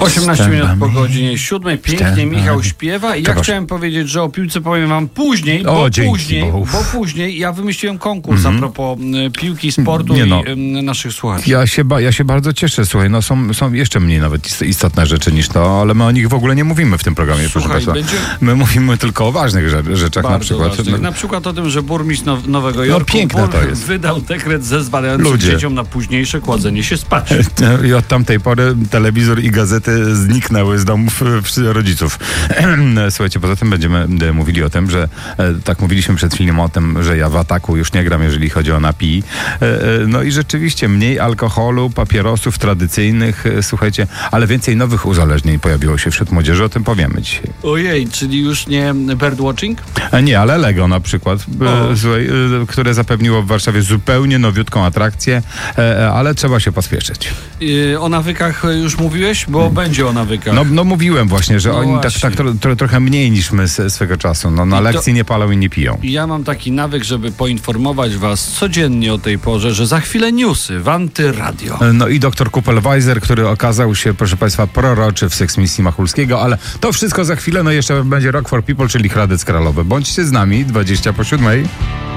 18 minut po godzinie 7. Pięknie Michał śpiewa i ja chciałem powiedzieć, że o piłce powiem wam później, bo później ja wymyśliłem konkurs a propos piłki, sportu i naszych słuchaczy. Ja się bardzo cieszę, słuchaj, no są jeszcze mniej nawet istotne rzeczy niż to, ale my o nich w ogóle nie mówimy w tym programie, proszę państwa. My mówimy tylko o ważnych rzeczach, na przykład. Na przykład o tym, że burmistrz Nowego Jorku wydał dekret zezwalający dzieciom na późniejsze kładzenie się spać. I od tamtej pory telewizor i gazety zniknęły z domów rodziców. Słuchajcie, poza tym będziemy mówili o tym, że tak mówiliśmy przed filmem o tym, że ja w Ataku już nie gram, jeżeli chodzi o napij. No i rzeczywiście mniej alkoholu, papierosów tradycyjnych, słuchajcie, ale więcej nowych uzależnień pojawiło się wśród młodzieży, o tym powiemy dzisiaj. Ojej, czyli już nie birdwatching? Nie, ale Lego na przykład, które zapewniło w Warszawie zupełnie nowiutką atrakcję, ale trzeba się pospieszyć. O nawykach już mówiłeś? Bo będzie o nawykach. No mówiłem właśnie, że oni tak trochę mniej niż my swego czasu. Na lekcji nie palą i nie piją. Ja mam taki nawyk, żeby poinformować was codziennie o tej porze, że za chwilę newsy w Antyradio. No i doktor Kupelweiser, który okazał się, proszę państwa, proroczy w seksmisji Machulskiego, ale to wszystko za chwilę. No jeszcze będzie Rock for People, czyli Hradec Kralowy. Bądźcie z nami, 20 po 7.